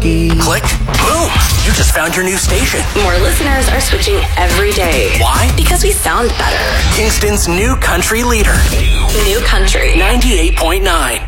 lucky. Click. Boom. You just found your new station. More listeners are switching every day. Why? Because we sound better. Kingston's new country leader. New Country 98.9.